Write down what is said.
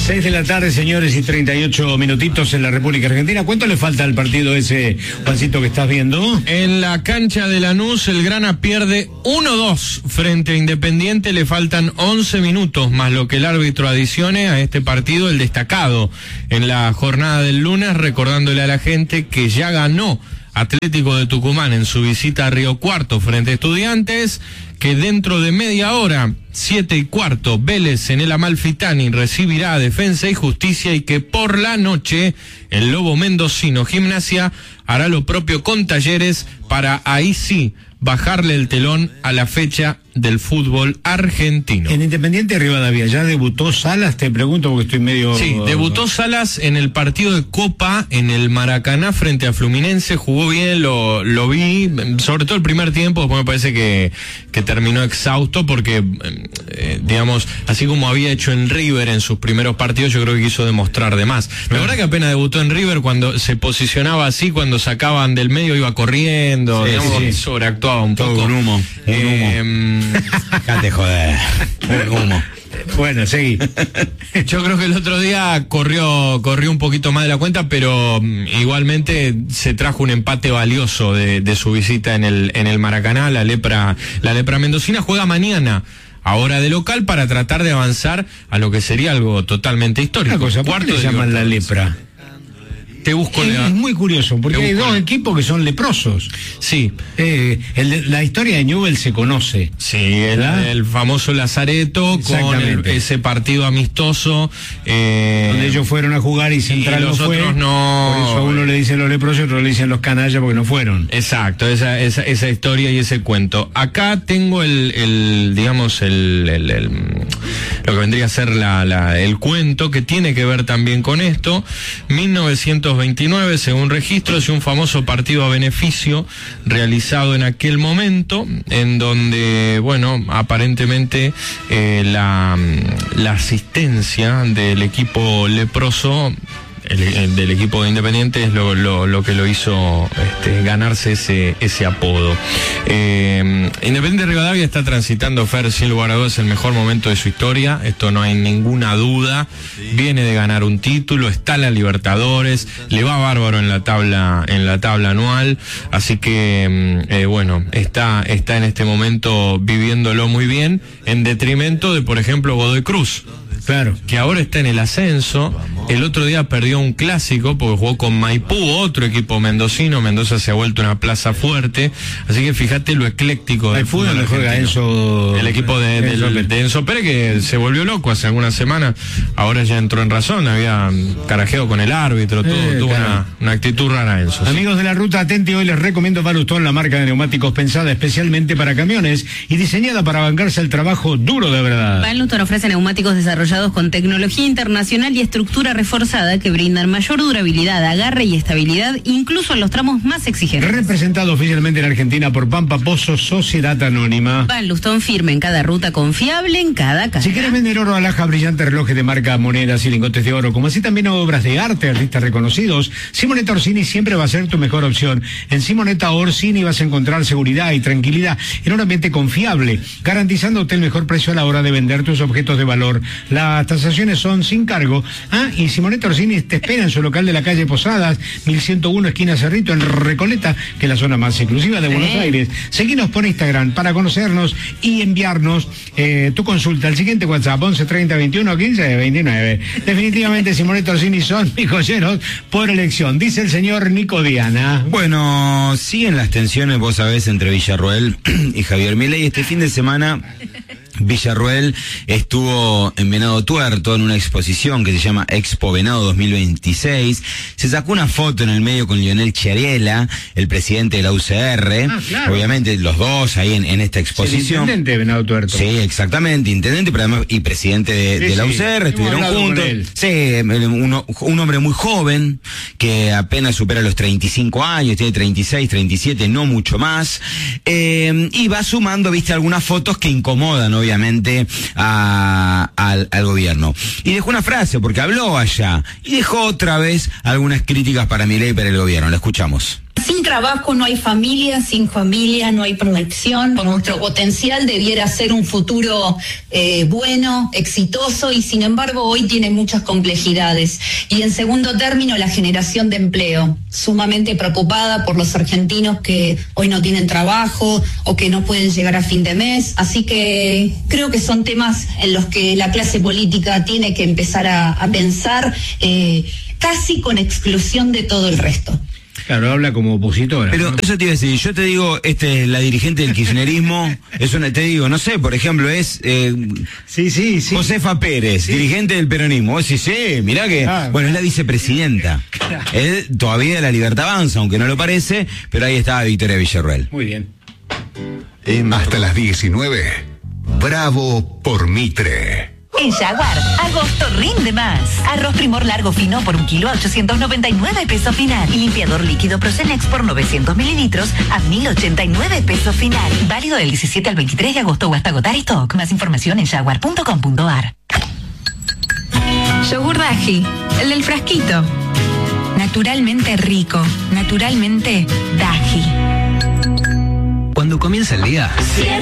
6 de la tarde, señores, y 38 minutitos en la República Argentina. ¿Cuánto le falta al partido ese, Juancito, que estás viendo? En la cancha de Lanús, el Grana pierde 1-2 frente a Independiente. Le faltan 11 minutos, más lo que el árbitro adicione a este partido, el destacado en la jornada del lunes, recordándole a la gente que ya ganó Atlético de Tucumán en su visita a Río Cuarto frente a Estudiantes, que dentro de media hora, 7:15, Vélez en el Amalfitani recibirá a Defensa y Justicia, y que por la noche el Lobo Mendocino Gimnasia hará lo propio con Talleres para ahí sí bajarle el telón a la fecha del fútbol argentino. En Independiente Rivadavia, ¿ya debutó Salas? Te pregunto porque estoy medio... Sí, debutó Salas en el partido de Copa en el Maracaná frente a Fluminense, jugó bien, lo vi, sobre todo el primer tiempo. Después me parece que terminó exhausto porque, digamos, así como había hecho en River en sus primeros partidos, yo creo que quiso demostrar de más. La verdad que apenas debutó en River, cuando se posicionaba así, cuando sacaban del medio iba corriendo, sí, digamos, sí. Sobreactuaba un poco. Un humo. Dejate joder. Un humo. Bueno, seguí. Yo creo que el otro día corrió un poquito más de la cuenta, pero igualmente se trajo un empate valioso de su visita en el Maracaná. La lepra mendocina juega mañana, ahora de local, para tratar de avanzar a lo que sería algo totalmente histórico. Una cosa, ¿por qué le llaman la lepra? Te busco. Es muy curioso, porque hay dos equipos que son leprosos. Sí. La historia de Newell's se conoce. Sí, el famoso Lazareto, con ese partido amistoso. Donde ellos fueron a jugar y Central no fue. Otros no. Por eso a uno le dicen los leprosos y a otro le dicen los canallas porque no fueron. Exacto, esa historia y ese cuento. Acá tengo digamos, lo que vendría a ser el cuento, que tiene que ver también con esto. 1929, según registros, y un famoso partido a beneficio realizado en aquel momento, en donde, bueno, aparentemente la asistencia del equipo leproso, del equipo de Independiente, es lo que lo hizo ganarse ese apodo. Independiente Rivadavia está transitando, Fer, sin lugar a dudas, el mejor momento de su historia, esto no hay ninguna duda. Viene de ganar un título, está en la Libertadores, le va bárbaro en la tabla anual, así que bueno, está en este momento viviéndolo muy bien, en detrimento de, por ejemplo, Godoy Cruz. Claro. Que ahora está en el ascenso. El otro día perdió un clásico porque jugó con Maipú, otro equipo mendocino. Mendoza se ha vuelto una plaza fuerte. Así que fíjate lo ecléctico del fútbol argentino. Juega Enzo, el equipo de Enzo Pérez, que se volvió loco hace algunas semanas. Ahora ya entró en razón. Había carajeo con el árbitro. Tuvo una actitud rara, Enzo. Amigos de la ruta, atenti, hoy les recomiendo Balustón, la marca de neumáticos pensada especialmente para camiones y diseñada para bancarse el trabajo duro de verdad. Balustón ofrece neumáticos desarrollados con tecnología internacional y estructura reforzada que brindan mayor durabilidad, agarre y estabilidad, incluso en los tramos más exigentes. Representado oficialmente en Argentina por Pampa Pozo Sociedad Anónima. Balustón firme en cada ruta, confiable en cada caja. Si quieres vender oro, alhajas, brillantes, relojes de marca, monedas y lingotes de oro, como así también obras de arte, artistas reconocidos, Simonetta Orsini siempre va a ser tu mejor opción. En Simonetta Orsini vas a encontrar seguridad y tranquilidad en un ambiente confiable, garantizándote el mejor precio a la hora de vender tus objetos de valor. Las tasaciones son sin cargo. Y Simonetta Orsini te espera en su local de la calle Posadas, 1101 esquina Cerrito, en Recoleta, que es la zona más exclusiva de Buenos Aires. Seguinos por Instagram para conocernos y enviarnos tu consulta al siguiente WhatsApp, 11 30 21 15 29. Definitivamente Simonetta Orsini son mis joyeros por elección, dice el señor Nico Diana. Bueno, siguen las tensiones, vos sabés, entre Villarroel y Javier Milei. Este fin de semana Villarroel estuvo en Venado Tuerto en una exposición que se llama Expo Venado 2026. Se sacó una foto en el medio con Lionel Chiariela, el presidente de la UCR. Claro. Obviamente los dos ahí en esta exposición. El intendente de Venado Tuerto. Sí, exactamente, intendente, pero además y presidente de la UCR, estuvieron juntos. Sí, un hombre muy joven que apenas supera los 35 años, tiene 36, 37, no mucho más. Y va sumando, viste, algunas fotos que incomodan, obviamente, al gobierno. Y dejó una frase, porque habló allá, y dejó otra vez algunas críticas para Milei y para el gobierno. La escuchamos. Sin trabajo no hay familia, sin familia no hay proyección. Nuestro potencial debiera ser un futuro bueno, exitoso, y sin embargo hoy tiene muchas complejidades. Y en segundo término, la generación de empleo. Sumamente preocupada por los argentinos que hoy no tienen trabajo o que no pueden llegar a fin de mes. Así que creo que son temas en los que la clase política tiene que empezar a pensar, casi con exclusión de todo el resto. Claro, habla como opositora. Pero ¿no? eso te iba a decir, yo te digo, es la dirigente del kirchnerismo, te digo, no sé, por ejemplo, es Sí. Josefa Pérez, dirigente del peronismo. Vos decís, mirá que, bueno, es la vicepresidenta. Todavía la Libertad Avanza, aunque no lo parece, pero ahí está Victoria Villarruel. Muy bien. Hasta las 19. Bravo por Mitre. En Jaguar, agosto rinde más. Arroz Primor largo fino por 1 kilo a 899 pesos final. Y limpiador líquido Procenex por 900 mililitros a 1089 pesos final. Válido del 17 al 23 de agosto o hasta agotar stock. Más información en jaguar.com.ar. Yogur Daji, el del frasquito. Naturalmente rico, naturalmente Daji. Cuando comienza el día,